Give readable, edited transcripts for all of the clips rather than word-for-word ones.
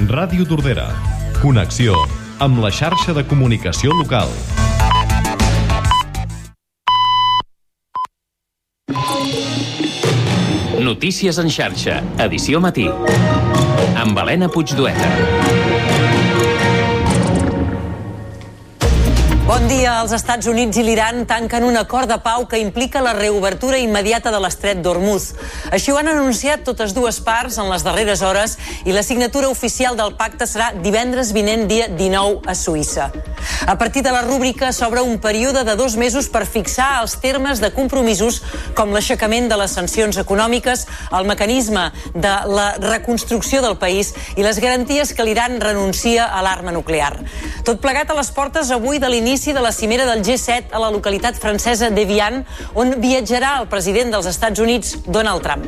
Ràdio Tordera. Connexió amb la xarxa de comunicació local. Notícies en xarxa, edició matí. Amb Helena Puigdueta. Bon dia. Els Estats Units i l'Iran tanquen un acord de pau que implica la reobertura immediata de l'estret d'Hormuz. Així ho han anunciat totes dues parts en les darreres hores i la signatura oficial del pacte serà divendres vinent, dia 19, a Suïssa. A partir de la rúbrica s'obre un període de 2 mesos per fixar els termes de compromisos com l'aixecament de les sancions econòmiques, el mecanisme de la reconstrucció del país i les garanties que l'Iran renuncia a l'arma nuclear. Tot plegat a les portes avui de l'inici de la cimera del G7 a la localitat francesa d'Evian, on viatjarà el president dels Estats Units, Donald Trump.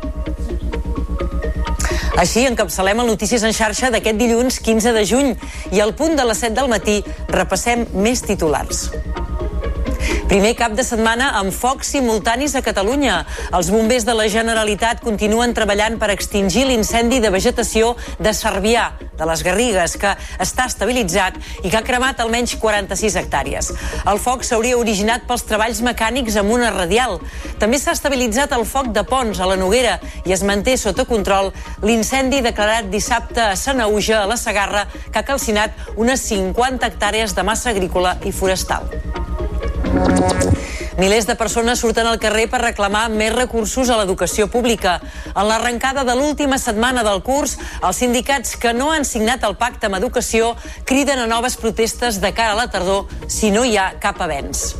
Així encapçalem el Notícies en xarxa d'aquest dilluns 15 de juny i al punt de les 7 del matí repassem més titulars. Primer cap de setmana amb focs simultanis a Catalunya. Els bombers de la Generalitat continuen treballant per extingir l'incendi de vegetació de Cervià, de les Garrigues, que està estabilitzat i que ha cremat almenys 46 hectàrees. El foc s'hauria originat pels treballs mecànics amb una radial. També s'ha estabilitzat el foc de Ponts, a la Noguera, i es manté sota control l'incendi declarat dissabte a Sanaüja, a la Segarra, que ha calcinat unes 50 hectàrees de massa agrícola i forestal. Milers de persones surten al carrer per reclamar més recursos a l'educació pública. En l'arrencada de l'última setmana del curs, els sindicats que no han signat el pacte amb educació criden a noves protestes de cara a la tardor si no hi ha cap avenç.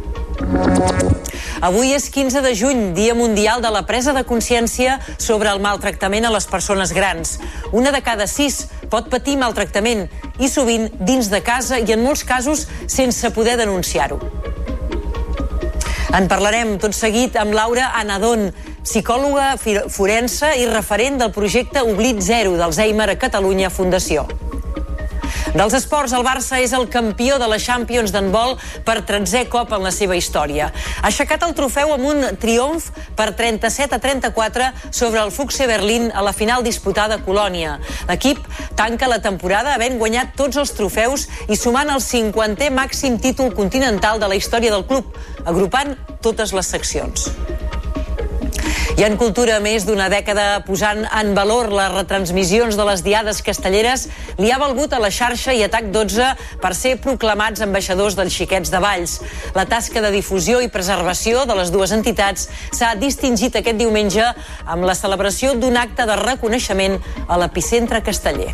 Avui és 15 de juny, Dia Mundial de la Presa de Consciència sobre el maltractament a les persones grans. 1 de cada 6 pot patir maltractament, i sovint dins de casa i en molts casos sense poder denunciar-ho. En parlarem tot seguit amb Laura Anadón, psicòloga forense i referent del projecte Oblit Zero d'Alzheimer a Catalunya Fundació. Dels esports, el Barça és el campió de la Champions d'handbol per 13è cop en la seva història. Ha aixecat el trofeu amb un triomf per 37-34 sobre el Füchse Berlín a la final disputada a Colònia. L'equip tanca la temporada havent guanyat tots els trofeus i sumant el 50è màxim títol continental de la història del club, agrupant totes les seccions. I en cultura, més d'una dècada posant en valor les retransmissions de les diades castelleres, li ha valgut a la xarxa i a TAC12 per ser proclamats ambaixadors dels Xiquets de Valls. La tasca de difusió i preservació de les dues entitats s'ha distingit aquest diumenge amb la celebració d'un acte de reconeixement a l'epicentre casteller.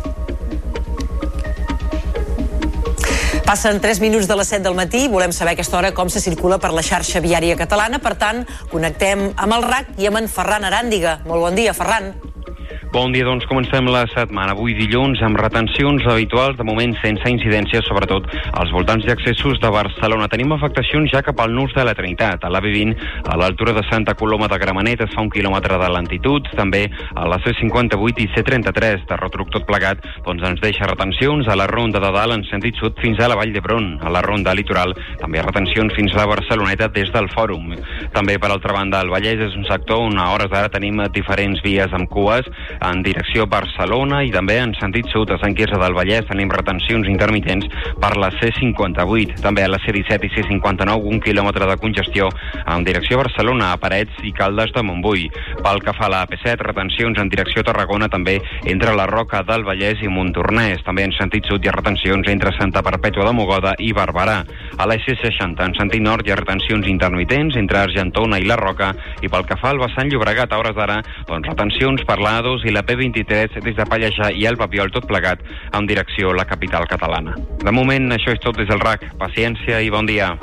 Passen 3 minuts de les 7 del matí. Volem saber a aquesta hora com se circula per la xarxa viària catalana. Per tant, connectem amb el RAC i amb en Ferran Aràndiga. Molt bon dia, Ferran. Bon dia, doncs comencem la setmana. Avui dilluns amb retencions habituals, de moment sense incidències, sobretot als voltants i accessos de Barcelona. Tenim afectacions ja cap al nus de la Trinitat. A l'AV20, a l'altura de Santa Coloma de Gramenet, es fa 1 quilòmetre de lentitud. També a la C58 i C33 de retruc tot plegat, doncs ens deixa retencions a la Ronda de Dalt en sentit sud fins a la Vall d'Hebron. A la Ronda Litoral també retencions fins a la Barceloneta des del Fòrum. També, per altra banda, el Vallès és un sector on a hores d'ara tenim diferents vies amb cues en direcció Barcelona i també en sentit sud a Sant Quirze del Vallès tenim retencions intermitents per la C58. També a la C17 i C59 1 quilòmetre de congestió en direcció Barcelona a Parets i Caldes de Montbui. Pel que fa a la AP7, retencions en direcció Tarragona també entre la Roca del Vallès i Montornès. També en sentit sud hi ha retencions entre Santa Perpètua de Mogoda i Barberà. A la C60 en sentit nord hi ha retencions intermitents entre Argentona i la Roca i pel que fa al vessant Llobregat a hores d'ara, doncs retencions per la A2 i la P23 des de Pallejà i el Papiol tot plegat en direcció a la capital catalana. De moment això és tot des del RAC. Paciència i bon dia.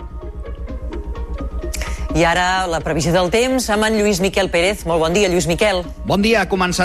I ara la previsió del temps amb en Lluís Miquel Pérez. Molt bon dia, Lluís Miquel. Bon dia, ha començat